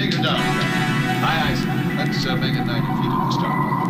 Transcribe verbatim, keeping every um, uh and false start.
take her down. Aye, aye, sir. Let's uh, make it ninety feet at the start.